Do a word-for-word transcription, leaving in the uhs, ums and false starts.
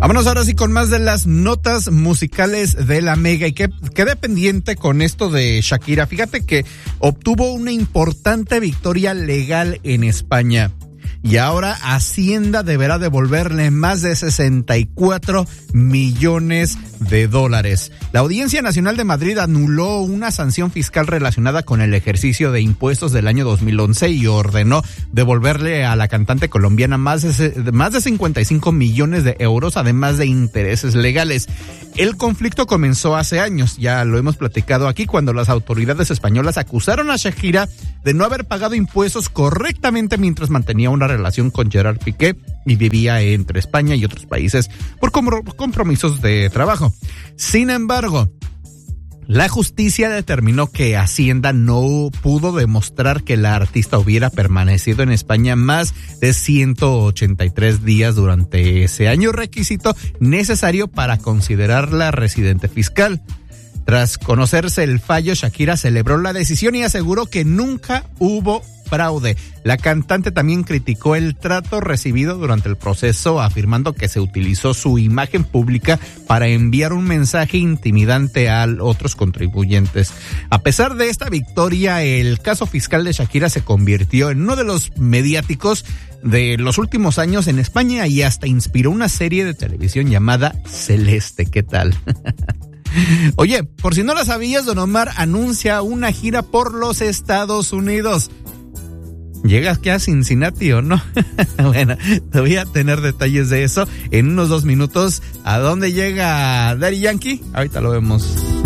Vámonos ahora sí con más de las notas musicales de la Mega. Y que quedé pendiente con esto de Shakira. Fíjate que obtuvo una importante victoria legal en España. Y ahora Hacienda deberá devolverle más de sesenta y cuatro millones de dólares. La Audiencia Nacional de Madrid anuló una sanción fiscal relacionada con el ejercicio de impuestos del año dos mil once y ordenó devolverle a la cantante colombiana más de, más de cincuenta y cinco millones de euros, además de intereses legales. El conflicto comenzó hace años, ya lo hemos platicado aquí, cuando las autoridades españolas acusaron a Shakira de no haber pagado impuestos correctamente mientras mantenía una relación con Gerard Piqué y vivía entre España y otros países por compromisos de trabajo. Sin embargo, la justicia determinó que Hacienda no pudo demostrar que la artista hubiera permanecido en España más de ciento ochenta y tres días durante ese año, requisito necesario para considerarla residente fiscal. Tras conocerse el fallo, Shakira celebró la decisión y aseguró que nunca hubo fraude. La cantante también criticó el trato recibido durante el proceso, afirmando que se utilizó su imagen pública para enviar un mensaje intimidante a otros contribuyentes. A pesar de esta victoria, el caso fiscal de Shakira se convirtió en uno de los mediáticos de los últimos años en España y hasta inspiró una serie de televisión llamada Celeste. ¿Qué tal? Oye, por si no lo sabías, Don Omar anuncia una gira por los Estados Unidos. ¿Llegas que a Cincinnati o no? Bueno, te voy a tener detalles de eso en unos dos minutos. ¿A dónde llega Daddy Yankee? Ahorita lo vemos.